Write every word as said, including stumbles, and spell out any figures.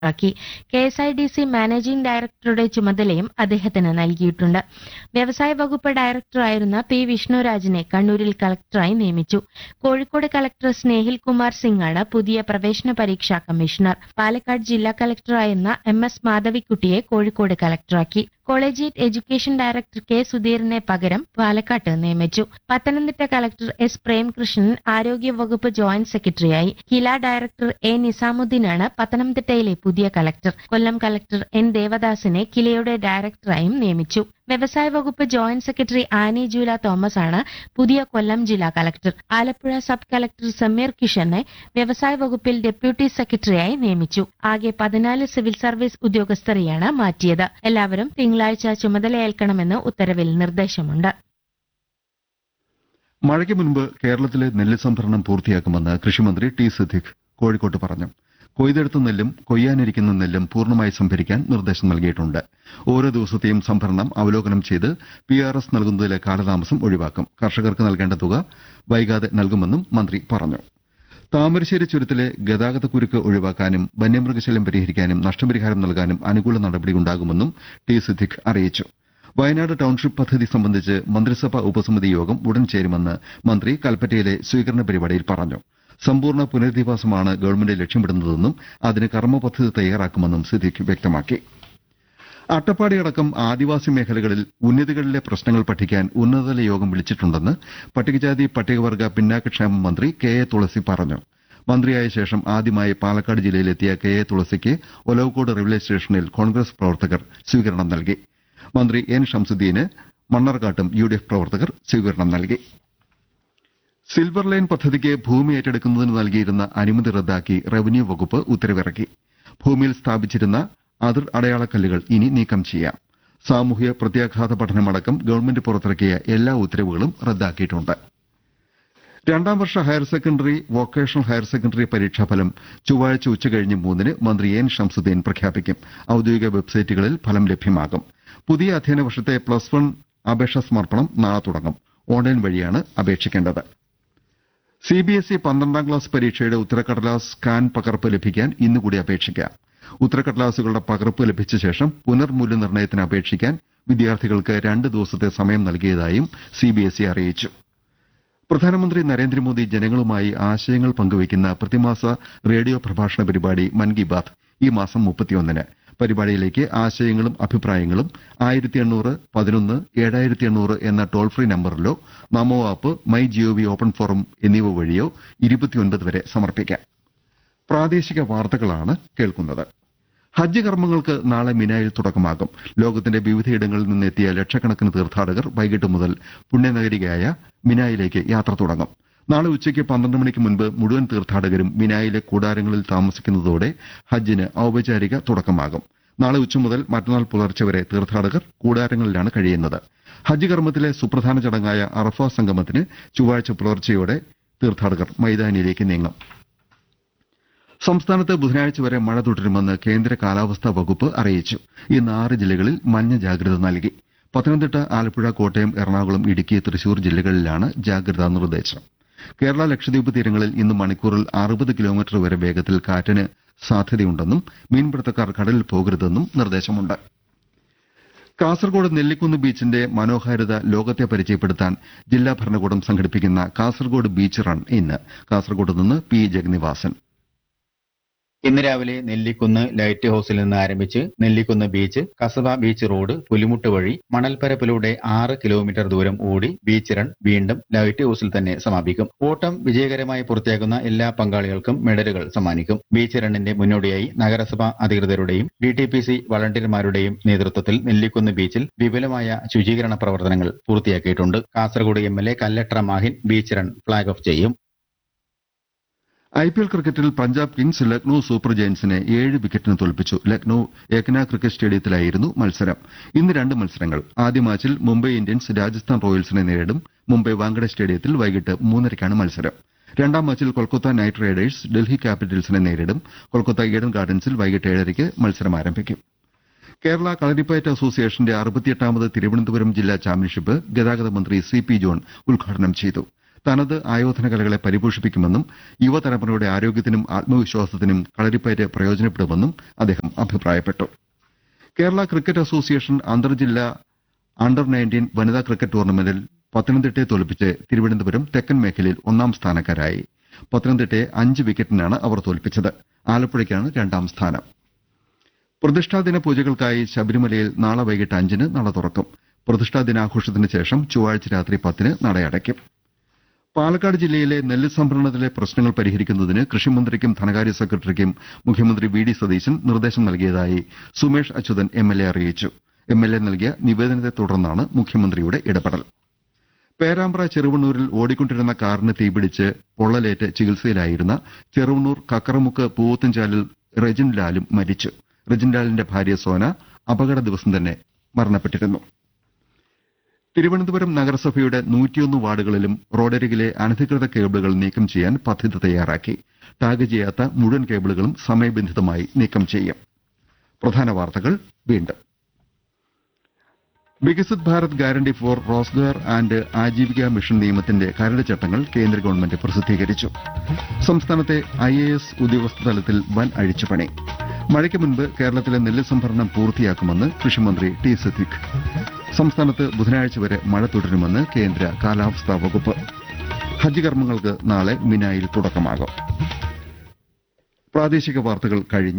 ആക്കി. K S I D C managing ഡയറക്ടറുടെ ചുമതലയും അദ്ദേഹത്തിന് നൽകിയിട്ടുണ്ട്. വ്യവസായ വകുപ്പ് ഡയറക്ടറായിരുന്ന പി വിഷ്ണുരാജിനെ കണ്ണൂരിൽ കളക്ടറായി നിയമിച്ചു. കോഴിക്കോട് കളക്ടർ സ്നേഹിൽ കുമാർ സിംഗാണ് പുതിയ പ്രവേശന പരീക്ഷാ കമ്മീഷണർ. പാലക്കാട് ജില്ലാ കളക്ടറായിരുന്ന M S മാധവിക്കുട്ടിയെ Kozhikode കളക്ടറാക്കി. Collegiate education director K സുധീറിനെ പകരം പാലക്കാട്ട് നിയമിച്ചു. പത്തനംതിട്ട കളക്ടർ എസ് പ്രേംകൃഷ്ണൻ ആരോഗ്യ വകുപ്പ് ജോയിന്റ് സെക്രട്ടറിയായി. കില ഡയറക്ടർ എ നിസാമുദ്ദീനാണ് പത്തനംതിട്ടയിലെ പുതിയ കളക്ടർ. കൊല്ലം കളക്ടർ എൻ ദേവദാസിനെ കിലയുടെ ഡയറക്ടറായും നിയമിച്ചു. വ്യവസായ വകുപ്പ് joint secretary Annie Jula Thomas ആണ് പുതിയ കൊല്ലം ജില്ലാ collector. Alappuzha sub collector Sameer കിഷനെ വ്യവസായ വകുപ്പിൽ ഡെപ്യൂട്ടി സെക്രട്ടറിയായി നിയമിച്ചു. ആകെ പതിനാല് സിവിൽ സർവീസ് ഉദ്യോഗസ്ഥരെയാണ് മാറ്റിയത്. എല്ലാവരും തിങ്കളാഴ്ച ചുമതലയേൽക്കണമെന്ന് ഉത്തരവിൽ നിർദ്ദേശമുണ്ട്. മഴയ്ക്ക് മുൻപ് കേരളത്തിലെ നെല്ല് സംഭരണം പൂർത്തിയാക്കുമെന്ന് കൃഷിമന്ത്രി ടി സിദ്ദിഖ് കോഴിക്കോട്ട് പറഞ്ഞു. കൊയ്തെടുത്ത നെല്ലും കൊയ്യാനിരിക്കുന്ന നെല്ലും പൂർണ്ണമായി സംഭരിക്കാൻ നിർദ്ദേശം നൽകിയിട്ടുണ്ട്. ഓരോ ദിവസത്തെയും സംഭരണം അവലോകനം ചെയ്ത് പി ആർ എസ് നൽകുന്നതിലെ കാലതാമസം ഒഴിവാക്കും. കർഷകർക്ക് നൽകേണ്ട തുക വൈകാതെ നൽകുമെന്നും മന്ത്രി പറഞ്ഞു. താമരശ്ശേരി ചുരത്തിലെ ഗതാഗതക്കുരുക്ക് ഒഴിവാക്കാനും വന്യമൃഗശല്യം പരിഹരിക്കാനും നഷ്ടപരിഹാരം നൽകാനും അനുകൂല നടപടിയുണ്ടാകുമെന്നും ടി സിദ്ദിഖ് അറിയിച്ചു. വയനാട് ടൌൺഷിപ്പ് പദ്ധതി സംബന്ധിച്ച് മന്ത്രിസഭാ ഉപസമിതി യോഗം ഉടൻ ചേരുമെന്ന് മന്ത്രി കൽപ്പറ്റയിലെ സ്വീകരണ പരിപാടിയിൽ പറഞ്ഞു. സമ്പൂർണ്ണ പുനരധിവാസമാണ് ഗവൺമെന്റ് ലക്ഷ്യമിടുന്നതെന്നും അതിന് കർമ്മപദ്ധതി തയ്യാറാക്കുമെന്നും സിദ്ദിഖ് വ്യക്തമാക്കി. അട്ടപ്പാടിയടക്കം ആദിവാസി മേഖലകളിൽ ഉന്നതികളിലെ പ്രശ്നങ്ങൾ പഠിക്കാൻ ഉന്നതതല യോഗം വിളിച്ചിട്ടുണ്ടെന്ന് പട്ടികജാതി പട്ടികവർഗ പിന്നാക്കക്ഷേമ മന്ത്രി കെ എ തുളസി പറഞ്ഞു. മന്ത്രിയായ ശേഷം ആദ്യമായി Palakkad ജില്ലയിലെത്തിയ K A തുളസിക്ക് Olavakkode railway സ്റ്റേഷനിൽ കോൺഗ്രസ് പ്രവർത്തകർ സ്വീകരണം നൽകി. മന്ത്രി N Shamsudheen മണ്ണർകാട്ടും U D F പ്രവർത്തകർ സ്വീകരണം നൽകി. സിൽവർ ലൈൻ പദ്ധതിക്ക് ഭൂമി ഏറ്റെടുക്കുന്നതിന് നൽകിയിരുന്ന അനുമതി റദ്ദാക്കി റവന്യൂ വകുപ്പ് ഉത്തരവിറക്കി. ഭൂമിയിൽ സ്ഥാപിച്ചിരുന്ന അതിർ അടയാളക്കല്ലുകൾ ഇനി നീക്കം ചെയ്യാം. സാമൂഹ്യ പ്രത്യാഘാത പഠനമടക്കം ഗവൺമെന്റ് പുറത്തിറക്കിയ എല്ലാ ഉത്തരവുകളും റദ്ദാക്കിയിട്ടുണ്ട്. രണ്ടാം വർഷ higher secondary vocational higher secondary പരീക്ഷാഫലം ചൊവ്വാഴ്ച ഉച്ചകഴിഞ്ഞ് മൂന്നിന് മന്ത്രി എൻ ഷംസുദ്ദീൻ പ്രഖ്യാപിക്കും. ഔദ്യോഗിക വെബ്സൈറ്റുകളിൽ ഫലം ലഭ്യമാകും. പുതിയ അധ്യയന വർഷത്തെ പ്ലസ് വൺ അപേക്ഷാ സമർപ്പണം നാളെ തുടങ്ങും. ഓൺലൈൻ വഴിയാണ് അപേക്ഷിക്കേണ്ടത്. സിബിഎസ്ഇ പന്ത്രണ്ടാം ക്ലാസ് പരീക്ഷയുടെ ഉത്തരക്കടലാസ് സ്കാൻ പകർപ്പ് ലഭിക്കാൻ ഇന്നുകൂടി അപേക്ഷിക്കാം. ഉത്തരക്കടലാസുകളുടെ പകർപ്പ് ലഭിച്ച ശേഷം പുനർമൂല്യനിർണ്ണയത്തിന് അപേക്ഷിക്കാൻ വിദ്യാർത്ഥികൾക്ക് രണ്ട് ദിവസത്തെ സമയം നൽകിയതായും സിബിഎസ്ഇ അറിയിച്ചു. പ്രധാനമന്ത്രി നരേന്ദ്രമോദി ജനങ്ങളുമായി ആശയങ്ങൾ പങ്കുവയ്ക്കുന്ന പ്രതിമാസ റേഡിയോ പ്രഭാഷണ പരിപാടി മൻ കി ബാത് ഈ മാസം മുപ്പത്തിയൊന്നിന്. പരിപാടിയിലേക്ക് ആശയങ്ങളും അഭിപ്രായങ്ങളും ആയിരത്തി എണ്ണൂറ് പതിനൊന്ന് ഏഴായിരത്തി എണ്ണൂറ് എന്ന toll free നമ്പറിലോ Namo app my G O V open forum എന്നിവ വഴിയോ ഇരുപത്തിയൊൻപത് വരെ സമർപ്പിക്കാം. പ്രാദേശിക വാർത്തകളാണ് കേൾക്കുന്നത്. ഹജ്ജ് കർമ്മങ്ങൾക്ക് നാളെ മിനായിൽ തുടക്കമാകും. ലോകത്തിന്റെ വിവിധയിടങ്ങളിൽ നിന്നെത്തിയ ലക്ഷക്കണക്കിന് തീർത്ഥാടകർ വൈകിട്ട് മുതൽ പുണ്യനഗരിയായ മിനായിലേക്ക് യാത്ര തുടങ്ങും. നാളെ ഉച്ചയ്ക്ക് പന്ത്രണ്ട് മണിക്ക് മുൻപ് മുഴുവൻ തീർത്ഥാടകരും മിനായിലെ കൂടാരങ്ങളിൽ താമസിക്കുന്നതോടെ ഹജ്ജിന് ഔപചാരിക തുടക്കമാകും. നാളെ ഉച്ച മുതൽ മറ്റന്നാൾ പുലർച്ചെ വരെ തീർത്ഥാടകർ കൂടാരങ്ങളിലാണ് കഴിയുന്നത്. ഹജ്ജ് കർമ്മത്തിലെ സുപ്രധാന ചടങ്ങായ അറഫ സംഗമത്തിന് ചൊവ്വാഴ്ച പുലർച്ചെയോടെ തീർത്ഥാടകർ മൈതാനിയിലേക്ക് നീങ്ങും. സംസ്ഥാനത്ത് ബുധനാഴ്ച വരെ മഴ തുടരുമെന്ന് കേന്ദ്ര കാലാവസ്ഥാ വകുപ്പ് അറിയിച്ചു. ഇന്ന് ആറ് ജില്ലകളിൽ മഞ്ഞ ജാഗ്രത നൽകി. പത്തനംതിട്ട, ആലപ്പുഴ, കോട്ടയം, എറണാകുളം, ഇടുക്കി, തൃശൂർ ജില്ലകളിലാണ് ജാഗ്രതാ നിർദ്ദേശം. കേരള ലക്ഷദ്വീപ് തീരങ്ങളിൽ ഇന്ന് മണിക്കൂറിൽ അറുപത് കിലോമീറ്റർ വരെ വേഗത്തിൽ കാറ്റിന് സാധ്യതയുണ്ടെന്നും മീൻപിടുത്തക്കാർ കടലിൽ പോകരുതെന്നും നിർദ്ദേശമുണ്ട്. കാസർകോട് നെല്ലിക്കുന്ന് ബീച്ചിന്റെ മനോഹാരിത ലോകത്തെ പരിചയപ്പെടുത്താൻ ജില്ലാ ഭരണകൂടം സംഘടിപ്പിക്കുന്ന കാസർകോട് ബീച്ച് റൺ ഇന്ന്. കാസർകോട് നിന്ന് പി ജഗന്നിവാസൻ. ഇന്ന് രാവിലെ നെല്ലിക്കുന്ന് ലൈറ്റ് ഹൌസിൽ നിന്ന് ആരംഭിച്ച് Nellikunnu beach, Kasaba beach road, പുലിമുട്ട് വഴി മണൽപ്പരപ്പിലൂടെ ആറ് കിലോമീറ്റർ ദൂരം ഓടി ബീച്ച് റൺ വീണ്ടും ലൈറ്റ് ഹൌസിൽ തന്നെ സമാപിക്കും. ഓട്ടം വിജയകരമായി പൂർത്തിയാക്കുന്ന എല്ലാ പങ്കാളികൾക്കും മെഡലുകൾ സമ്മാനിക്കും. ബീച്ച് റണ്ണിന്റെ മുന്നോടിയായി നഗരസഭ അധികൃതരുടെയും ഡി ടി പി സി വളണ്ടിയർമാരുടെയും നേതൃത്വത്തിൽ നെല്ലിക്കുന്ന് ബീച്ചിൽ വിപുലമായ ശുചീകരണ പ്രവർത്തനങ്ങൾ പൂർത്തിയാക്കിയിട്ടുണ്ട്. Kasaragod M L A Kallatra Mahin beach run flag off ചെയ്യും. ഐപിഎൽ ക്രിക്കറ്റിൽ പഞ്ചാബ് കിങ്സ് ലക്നൌ സൂപ്പർ ജയന്റ്സിനെ ഏഴ് വിക്കറ്റിന് തോൽപ്പിച്ചു. ലക്നൌ ഏകന ക്രിക്കറ്റ് സ്റ്റേഡിയത്തിലായിരുന്നു മത്സരം. ഇന്ന് രണ്ട് മത്സരങ്ങൾ. ആദ്യ മാച്ചിൽ മുംബൈ ഇന്ത്യൻസ് രാജസ്ഥാൻ റോയൽസിനെ നേരിടും. മുംബൈ വാങ്കഡെ സ്റ്റേഡിയത്തിൽ വൈകിട്ട് മൂന്നരയ്ക്കാണ് മത്സരം. രണ്ടാം മാച്ചിൽ കൊൽക്കത്ത നൈറ്റ് റൈഡേഴ്സ് ഡൽഹി ക്യാപിറ്റൽസിനെ നേരിടും. കൊൽക്കത്ത ഈഡൻ ഗാർഡൻസിൽ വൈകിട്ട് ഏഴരയ്ക്ക് മത്സരം ആരംഭിക്കും. കേരള കളരിപ്പയറ്റ് അസോസിയേഷന്റെ അറുപത്തിയെട്ടാമത് തിരുവനന്തപുരം ജില്ലാ ചാമ്പ്യൻഷിപ്പ് ഗതാഗത മന്ത്രി സി പി ജോൺ ഉദ്ഘാടനം ചെയ്തു. തനത് ആയോധന കലകളെ പരിപോഷിപ്പിക്കുമെന്നും യുവതലമുറയുടെ ആരോഗ്യത്തിനും ആത്മവിശ്വാസത്തിനും കളരിപ്പയറ്റ് പ്രയോജനപ്പെടുമെന്നും അദ്ദേഹം അഭിപ്രായപ്പെട്ടു. Kerala cricket association അന്തർജില്ലാ under nineteen വനിതാ ക്രിക്കറ്റ് ടൂർണമെന്റിൽ പത്തനംതിട്ടയെ തോൽപ്പിച്ച് തിരുവനന്തപുരം തെക്കൻ മേഖലയിൽ ഒന്നാം സ്ഥാനക്കാരായി. പത്തനംതിട്ടയെ അഞ്ച് വിക്കറ്റിനാണ് അവർ തോൽപ്പിച്ചത്. ആലപ്പുഴയ്ക്കാണ് രണ്ടാം സ്ഥാനം. പ്രതിഷ്ഠാദിന പൂജകൾക്കായി ശബരിമലയിൽ നാളെ വൈകിട്ട് അഞ്ചിന് നട തുറക്കും. പ്രതിഷ്ഠാ ദിനാഘോഷത്തിന് ശേഷം ചൊവ്വാഴ്ച രാത്രി പത്തിന് നടയടയ്ക്കും. പാലക്കാട് ജില്ലയിലെ നെല്ല് സംഭരണത്തിലെ പ്രശ്നങ്ങൾ പരിഹരിക്കുന്നതിന് കൃഷിമന്ത്രിക്കും ധനകാര്യ സെക്രട്ടറിക്കും മുഖ്യമന്ത്രി വി ഡി സതീശൻ നിർദ്ദേശം നൽകിയതായി Sumesh Achuthan M L A അറിയിച്ചു. എം എൽ എ നൽകിയ നിവേദനത്തെ തുടർന്നാണ് മുഖ്യമന്ത്രിയുടെ ഇടപെടൽ. പേരാമ്പ്ര ചെറുവണ്ണൂരിൽ ഓടിക്കൊണ്ടിരുന്ന കാറിന് തീപിടിച്ച് പൊള്ളലേറ്റ് ചികിത്സയിലായിരുന്ന ചെറുവണ്ണൂർ കക്കറമുക്ക് പൂവത്തുംചാലിൽ റെജിൻ ലാലും മരിച്ചു. റെജിൻ ലാലിന്റെ ഭാര്യ സോന അപകട ദിവസം തന്നെ മരണപ്പെട്ടിരുന്നു. തിരുവനന്തപുരം നഗരസഭയുടെ നൂറ്റിയൊന്ന് വാർഡുകളിലും റോഡരികിലെ അനധികൃത കേബിളുകൾ നീക്കം ചെയ്യാൻ പദ്ധതി തയ്യാറാക്കി. ടാഗ് ചെയ്യാത്ത മുഴുവൻ കേബിളുകളും സമയബന്ധിതമായി നീക്കം ചെയ്യും. പ്രധാന വാർത്തകൾ വീണ്ടും. Viksit Bharat guarantee four Rozgar and Aajeevika mission നിയമത്തിന്റെ കരട് ചട്ടങ്ങൾ കേന്ദ്ര ഗവൺമെന്റ് പ്രസിദ്ധീകരിച്ചു. സംസ്ഥാനത്തെ ഐ എ എസ് ഉദ്യോഗസ്ഥ തലത്തിൽ വൻ അഴിച്ചുപണി. മഴയ്ക്ക് മുൻപ് കേരളത്തിലെ നെല്ല് സംഭരണം പൂർത്തിയാക്കുമെന്ന് കൃഷിമന്ത്രി ടി സിദ്ദിഖ്. സംസ്ഥാനത്ത് ബുധനാഴ്ച വരെ മഴ തുടരുമെന്ന് കേന്ദ്ര കാലാവസ്ഥാ വകുപ്പ്. ഹജ്ജ് കർമ്മങ്ങൾക്ക് നാളെ മിനായിൽ തുടക്കമാകും. പ്രാദേശിക വാർത്തകൾ കഴിഞ്ഞു.